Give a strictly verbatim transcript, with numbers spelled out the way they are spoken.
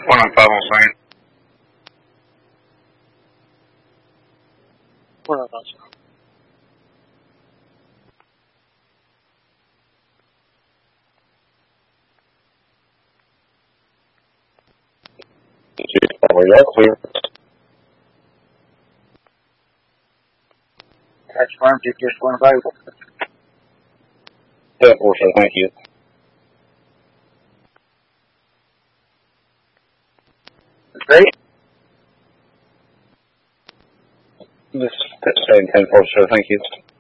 one on five on sign. One on five. We are clear. That's firm, G P S one available. Yeah, for sure, thank you. Great. This is ten four, sure, thank you.